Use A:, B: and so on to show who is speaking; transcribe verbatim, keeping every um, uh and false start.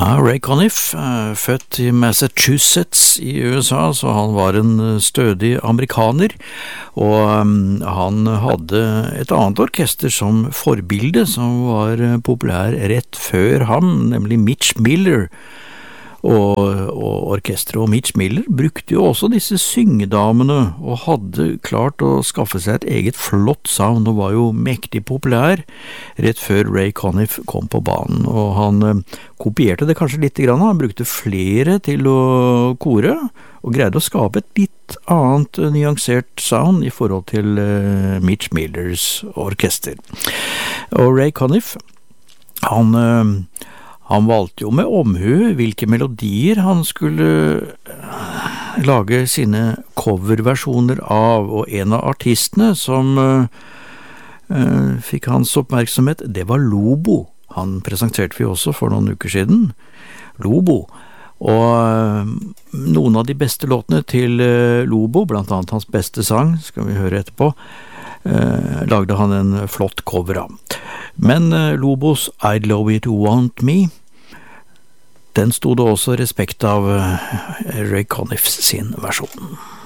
A: Ja, Ray Conniff, født i Massachusetts i U S A, så han var en stødig amerikaner, og han hadde et annet orkester som forbilde som var populær rett før ham, nemlig Mitch Miller. Og, og orkestret og Mitch Miller brukte jo også disse syngedamene og hadde klart å skaffe seg et eget flott sound og var jo mektig populær rett før Ray Conniff kom på banen, og han eh, kopierte det kanskje litt grann, han brukte flere til å kore og greide å skape et litt annet uh, nyansert sound i forhold til uh, Mitch Millers orkester. Og Ray Conniff, han uh, Han valgte jo med omhu hvilke melodier han skulle lage sine coverversjoner av, og en av artistene som uh, uh, fikk hans oppmerksomhet, det var Lobo. Han presenterte vi også for noen uker siden. Lobo. Og uh, noen av de beste låtene til uh, Lobo, blant annet hans beste sang, skal vi høre etterpå, uh, lagde han en flott cover av. Men uh, Lobos I'd Love You To Want Me, den stod det også respekt av uh, Ray Conniff sin versjon.